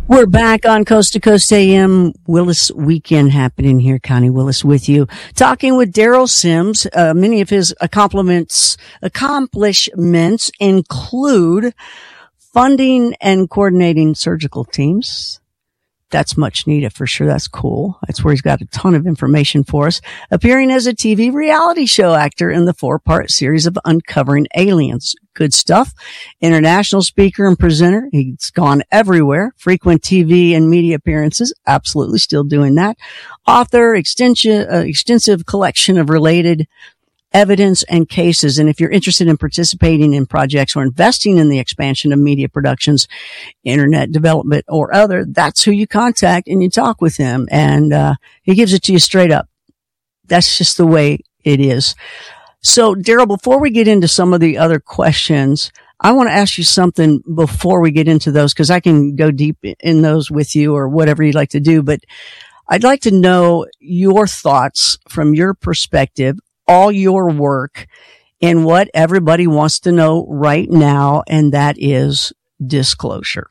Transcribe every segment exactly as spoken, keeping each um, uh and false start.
We're back on Coast to Coast A M. Willis Weekend happening here. Connie Willis with you, talking with Daryl Sims. Uh, many of his accomplishments, accomplishments include funding and coordinating surgical teams. That's much needed for sure. That's cool. That's where he's got a ton of information for us. Appearing as a T V reality show actor in the four-part series of Uncovering Aliens. Good stuff. International speaker and presenter. He's gone everywhere. Frequent T V and media appearances. Absolutely still doing that. Author, extension, uh, extensive collection of related evidence and cases. And if you're interested in participating in projects or investing in the expansion of media productions, internet development or other, that's who you contact and you talk with him. And, uh, he gives it to you straight up. That's just the way it is. So Daryl, before we get into some of the other questions, I want to ask you something before we get into those, because I can go deep in those with you or whatever you'd like to do. But I'd like to know your thoughts from your perspective, all your work, in what everybody wants to know right now, and that is disclosure.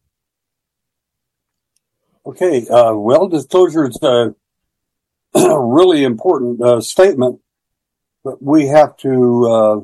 Okay. Uh, well, disclosure is a really important uh, statement. But we have to uh,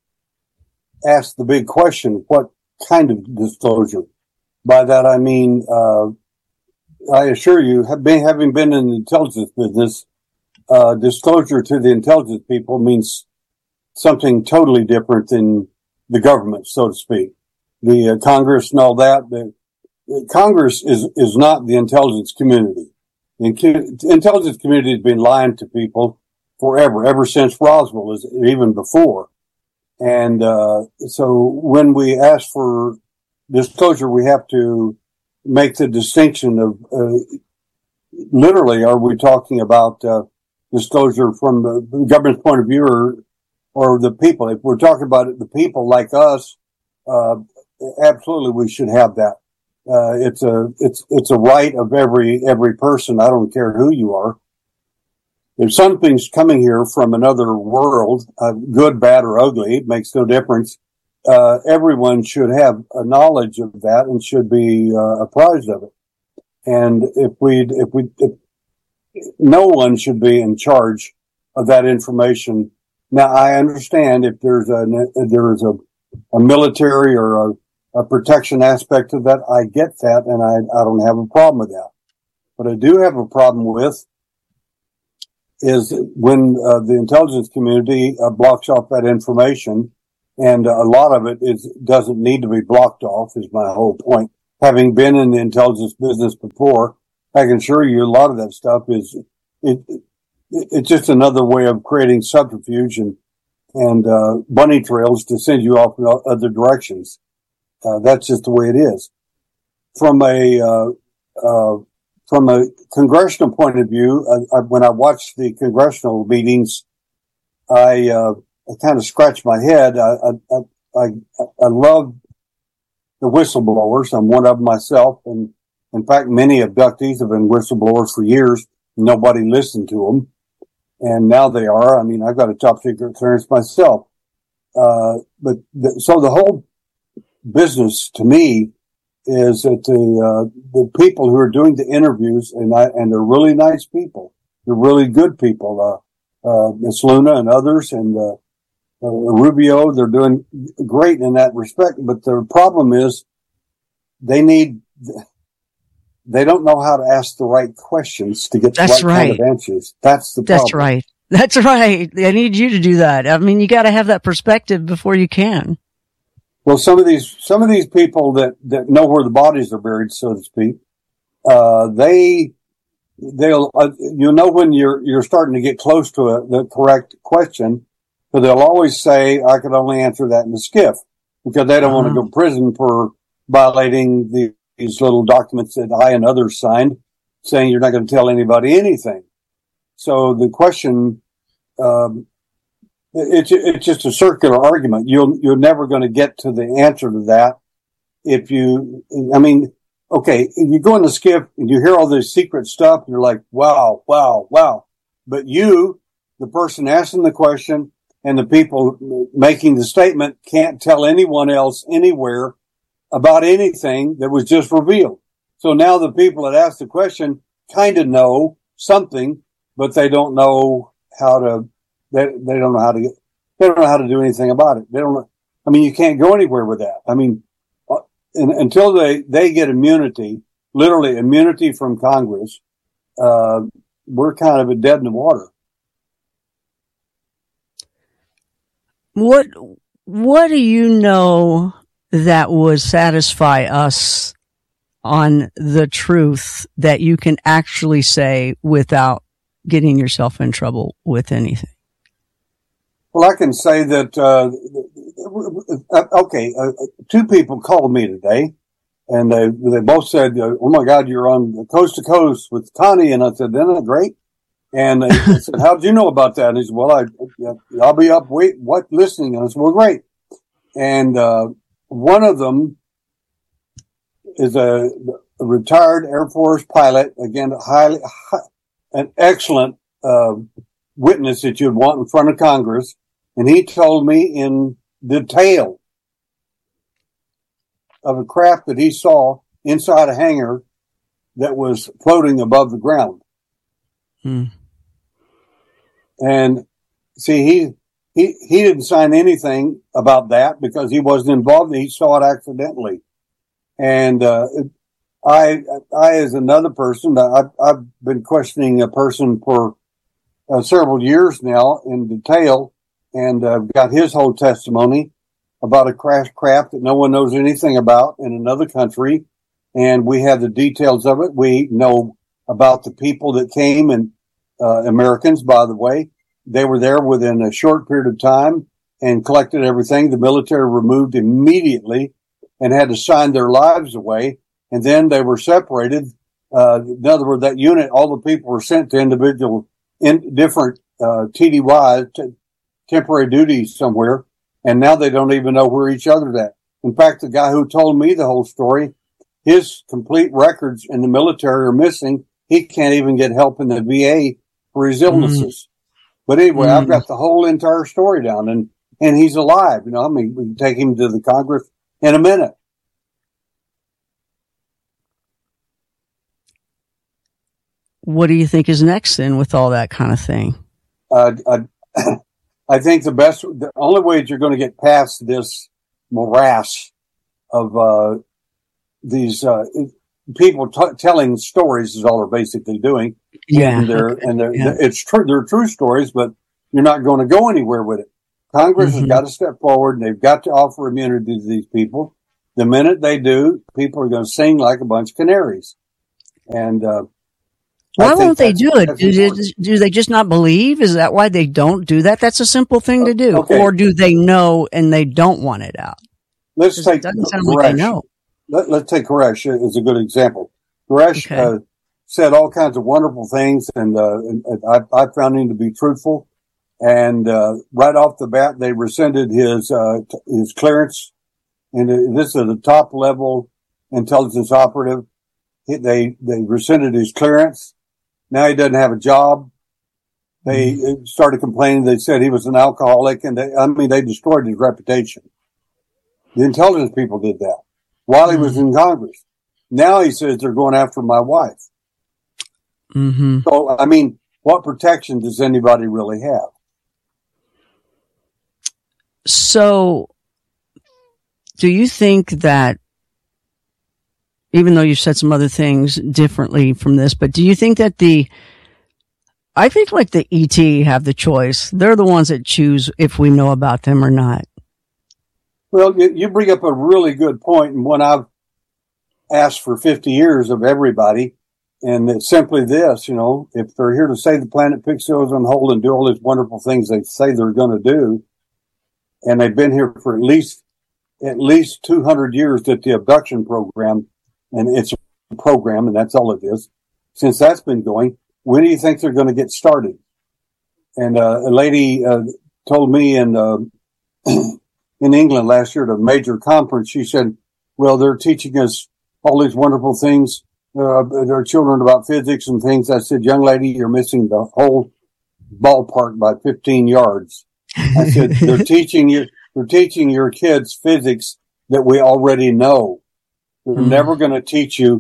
ask the big question, what kind of disclosure? By that I mean, uh, I assure you, have been, having been in the intelligence business, uh, disclosure to the intelligence people means something totally different than the government, so to speak. The uh, Congress and all that. The, the Congress is, is not the intelligence community. The intelligence community has been lying to people forever, ever since Roswell, is even before. And, uh, so when we ask for disclosure, we have to make the distinction of, uh, literally, are we talking about, uh, disclosure from the government's point of view or, or the people? If we're talking about it, the people like us, uh, absolutely we should have that. Uh, it's a, it's, it's a right of every, every person. I don't care who you are. If something's coming here from another world, uh, good, bad, or ugly, it makes no difference. Uh, everyone should have a knowledge of that and should be uh, apprised of it. And if we, if we, if, no one should be in charge of that information. Now, I understand if there's a, there's a, a military or a, a protection aspect of that, I get that, and I, I don't have a problem with that. What I do have a problem with is when uh, the intelligence community uh, blocks off that information, and uh, a lot of it is doesn't need to be blocked off, is my whole point. Having been in the intelligence business before, I can assure you a lot of that stuff is it, it it's just another way of creating subterfuge and and uh, bunny trails to send you off in other directions. Uh, that's just the way it is. From a uh, uh, From a congressional point of view, I, I, when I watched the congressional meetings, I, uh, I kind of scratched my head. I, I, I, I love the whistleblowers. I'm one of them myself. And in fact, many abductees have been whistleblowers for years. Nobody listened to them. And now they are. I mean, I've got a top secret clearance myself. Uh, but the, so the whole business to me is that the, uh, the people who are doing the interviews, and I, and they're really nice people. They're really good people. Uh, uh, Miss Luna and others and, uh, uh, Rubio, they're doing great in that respect. But the problem is they need, they don't know how to ask the right questions to get That's the right, right. kind of answers. That's the problem. That's right. That's right. I need you to do that. I mean, you got to have that perspective before you can. Well, some of these, some of these people that, that know where the bodies are buried, so to speak, uh, they, they'll, uh, you know, when you're, you're starting to get close to a, the correct question, but they'll always say, I could only answer that in the skiff because they don't uh-huh. want to go to prison for violating the, these little documents that I and others signed saying you're not going to tell anybody anything. So the question, um, It's it's just a circular argument. You'll you're never going to get to the answer to that if you. I mean, okay, you go in the skiff and you hear all this secret stuff. And you're like, wow, wow, wow. But you, the person asking the question, and the people making the statement can't tell anyone else anywhere about anything that was just revealed. So now the people that ask the question kind of know something, but they don't know how to, they, they don't know how to get, they don't know how to do anything about it. They don't know. I mean, you can't go anywhere with that. I mean, uh, in, until they, they get immunity, literally immunity from Congress, uh, we're kind of a dead in the water. What, what do you know that would satisfy us on the truth that you can actually say without getting yourself in trouble with anything? Well, I can say that, uh, okay, uh, two people called me today and they, they both said, oh my God, you're on Coast to Coast with Connie. And I said, isn't that great? And they said, how did you know about that? And he said, well, I, I'll be up, wait, what, listening? And I said, well, great. And, uh, one of them is a, a retired Air Force pilot, again, highly, high, an excellent, uh, witness that you'd want in front of Congress. And he told me in detail of a craft that he saw inside a hangar that was floating above the ground. Hmm. And see, he, he, he didn't sign anything about that because he wasn't involved. He saw it accidentally. And, uh, I, I, as another person, I've, I've been questioning a person for uh, several years now in detail. And I've uh, got his whole testimony about a crash craft that no one knows anything about in another country. And we have the details of it. We know about the people that came, and uh, Americans, by the way. They were there within a short period of time and collected everything. The military removed immediately and had to sign their lives away. And then they were separated. Uh, in other words, that unit, all the people were sent to individual, in different uh, T D Ys, t- temporary duties somewhere, and now they don't even know where each other's at. In fact, the guy who told me the whole story, his complete records in the military are missing. He can't even get help in the V A for his illnesses. Mm. But anyway, mm. I've got the whole entire story down, and, and he's alive. You know, I mean, we can take him to the Congress in a minute. What do you think is next then with all that kind of thing? Uh, uh I think the best, the only way that you're going to get past this morass of, uh, these, uh, people t- telling stories is all they're basically doing. Yeah. And they're, okay. and they're, yeah. it's true, they're true stories, but you're not going to go anywhere with it. Congress mm-hmm. has got to step forward and they've got to offer immunity to these people. The minute they do, people are going to sing like a bunch of canaries. And, uh, why won't they do it? Do they, do they just not believe? Is that why they don't do that? That's a simple thing to do. Okay. Or do they know and they don't want it out? Let's take it doesn't sound Koresh. like they know. Let, let's take Koresh as a good example. Koresh okay. uh, said all kinds of wonderful things, and, uh, and I, I found him to be truthful. And uh, right off the bat, they rescinded his uh, t- his clearance. And this is a top level intelligence operative. They they rescinded his clearance. Now he doesn't have a job. They mm-hmm. started complaining. They said he was an alcoholic, and they, I mean, they destroyed his reputation. The intelligence people did that while he mm-hmm. was in Congress. Now he says they're going after my wife. Mm-hmm. So, I mean, what protection does anybody really have? So, do you think that, even though you've said some other things differently from this, but do you think that the, I think like the E T have the choice. They're the ones that choose if we know about them or not. Well, you bring up a really good point, and one I've asked for fifty years of everybody, and it's simply this, you know, if they're here to say the planet Pixel is on hold and do all these wonderful things they say they're going to do, and they've been here for at least, at least two hundred years that the abduction program, and it's a program, and that's all it is. Since that's been going, when do you think they're going to get started? And uh, a lady uh, told me in uh, in England last year at a major conference, she said, well, they're teaching us all these wonderful things, uh, their children about physics and things. I said, young lady, you're missing the whole ballpark by fifteen yards. I said, they're teaching you, they're teaching your kids physics that we already know. They're mm. never going to teach you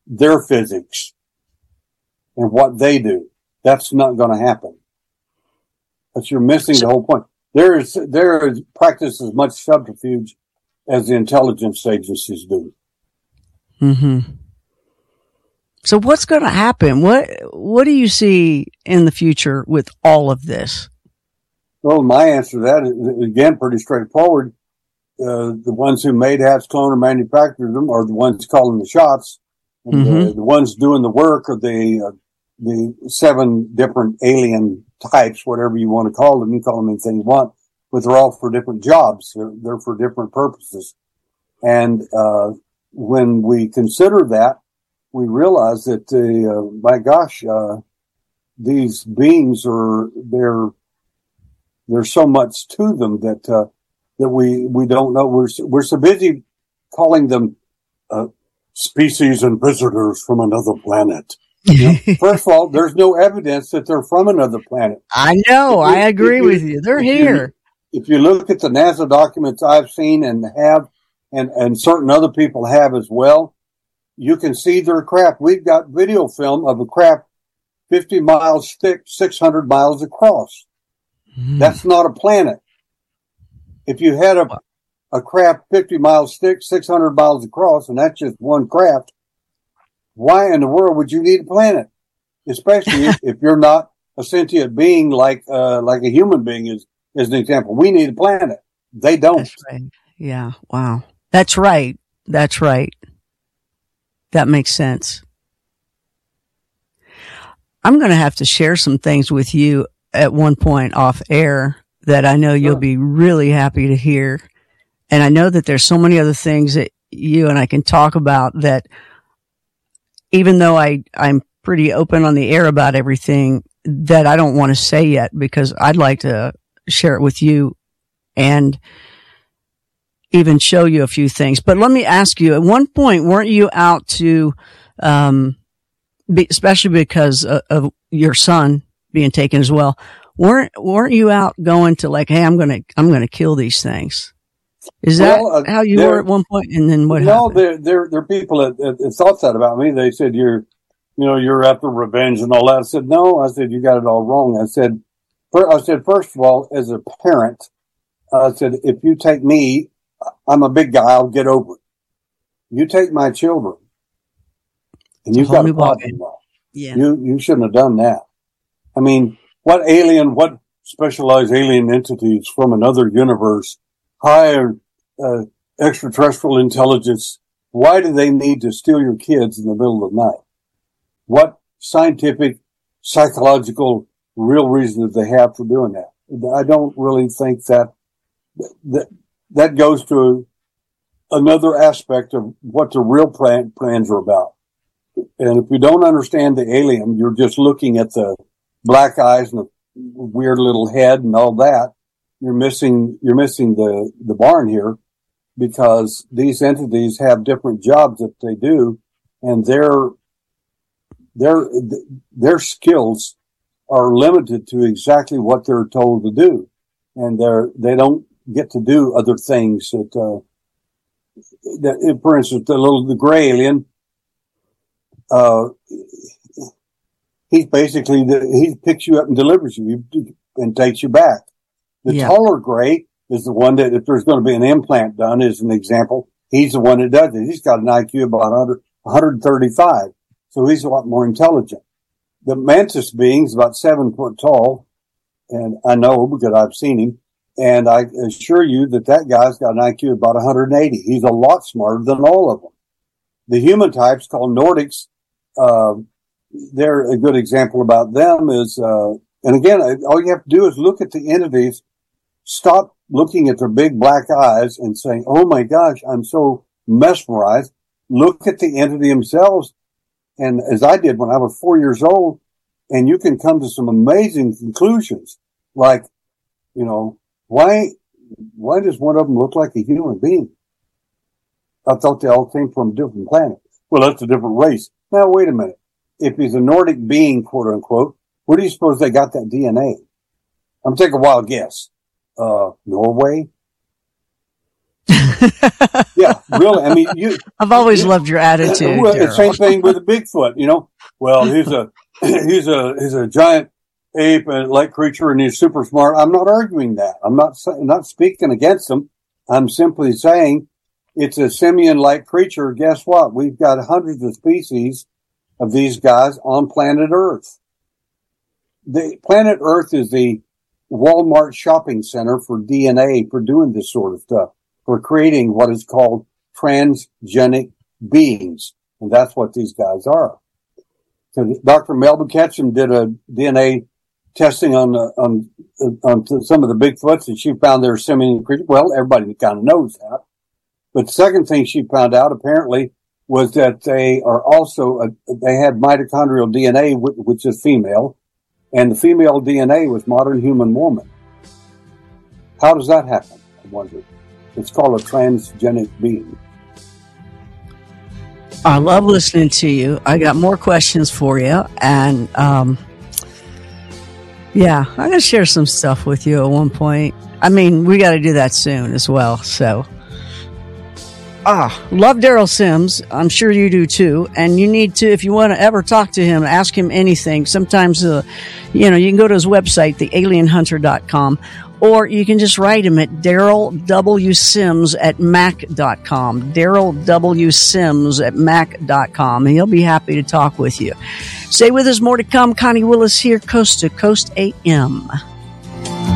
their physics and what they do. That's not going to happen. But you're missing the whole point. There is, there is practice as much subterfuge as the intelligence agencies do. Mm-hmm. So what's going to happen? What, what do you see in the future with all of this? Well, my answer to that is, again, pretty straightforward. Uh, the ones who made hats, clone, or manufactured them are the ones calling the shots. And mm-hmm. the, the ones doing the work are the, uh, the seven different alien types, whatever you want to call them. You call them anything you want, but they're all for different jobs. They're, they're for different purposes. And, uh, when we consider that, we realize that, uh, my gosh, uh, these beings are, they're, there's so much to them that, uh, that we, we don't know. We're, we're so busy calling them, uh, species and visitors from another planet. You know, first of all, there's no evidence that they're from another planet. I know. I agree with you. They're here. You, if you look at the NASA documents I've seen and have, and, and certain other people have as well, you can see their craft. We've got video film of a craft fifty miles thick, six hundred miles across. Mm. That's not a planet. If you had a, a craft fifty miles thick, six hundred miles across, and that's just one craft, why in the world would you need a planet? Especially if, if you're not a sentient being like, uh, like a human being is, is an example. We need a planet. They don't. That's right. Yeah. Wow. That's right. That's right. That makes sense. I'm going to have to share some things with you at one point off air that I know you'll be really happy to hear. And I know that there's so many other things that you and I can talk about that, even though I, I'm pretty open on the air about everything, that I don't want to say yet because I'd like to share it with you and even show you a few things. But let me ask you, at one point, weren't you out to, um, be, especially because of, of your son being taken as well, weren't, weren't you out going to like, hey, I'm going to, I'm going to kill these things? Is that well, uh, how you were at one point? And then what no, happened? No, there, there, there are people that, that, that thought that about me. They said, you're, you know, you're after revenge and all that. I said, no, I said, you got it all wrong. I said, I said, first of all, as a parent, I said, if you take me, I'm a big guy, I'll get over it. You take my children and you've got a problem. Yeah. You, you shouldn't have done that. I mean, what alien, what specialized alien entities from another universe, higher, uh, extraterrestrial intelligence, why do they need to steal your kids in the middle of the night? What scientific, psychological, real reason that they have for doing that? I don't really think that, that, that goes to another aspect of what the real plan, plans are about. And if you don't understand the alien, you're just looking at the black eyes and the weird little head and all that. You're missing, you're missing the, the barn here because these entities have different jobs that they do and their, their, their skills are limited to exactly what they're told to do. And they're, they don't get to do other things that, uh, that, for instance, the little, the gray alien, uh, he's basically, the, he picks you up and delivers you and takes you back. The yeah. taller gray is the one that, if there's going to be an implant done, as an example, he's the one that does it. He's got an I Q of about one hundred, one thirty-five. So he's a lot more intelligent. The mantis being's about seven foot tall. And I know because I've seen him. And I assure you that that guy's got an I Q of about one hundred eighty. He's a lot smarter than all of them. The human types called Nordics, uh, they're a good example about them is, uh, and again, all you have to do is look at the entities, stop looking at their big black eyes and saying, oh my gosh, I'm so mesmerized. Look at the entity themselves. And as I did when I was four years old, and you can come to some amazing conclusions. Like, you know, why, why does one of them look like a human being? I thought they all came from a different planet. Well, that's a different race. Now, wait a minute. If he's a Nordic being, quote unquote, where do you suppose they got that D N A? I'm taking a wild guess. Uh, Norway? Yeah, really. I mean, you. I've always you, loved your attitude. Well, the same thing with the Bigfoot. You know, well, he's a he's a he's a giant ape and like creature, and he's super smart. I'm not arguing that. I'm not not speaking against him. I'm simply saying it's a simian-like creature. Guess what? We've got hundreds of species of these guys on planet Earth. The planet Earth is the Walmart shopping center for D N A, for doing this sort of stuff, for creating what is called transgenic beings. And that's what these guys are. So Doctor Melba Ketchum did a D N A testing on, uh, on, on some of the Bigfoots, and she found they're simian creatures. Well, everybody kind of knows that. But the second thing she found out, apparently, was that they are also, uh, they had mitochondrial D N A, which is female, and the female D N A was modern human woman. How does that happen? I wonder. It's called a transgenic being. I love listening to you. I got more questions for you. And, um, yeah, I'm going to share some stuff with you at one point. I mean, we got to do that soon as well. So, ah, love Daryl Sims. I'm sure you do too. And you need to, if you want to ever talk to him, ask him anything. Sometimes, uh, you know, you can go to his website, the alien hunter dot com. Or you can just write him at Daryl W. Sims at Mac dot com. Daryl W. Sims at Mac dot com. And he'll be happy to talk with you. Stay with us. More to come. Connie Willis here, Coast to Coast A M.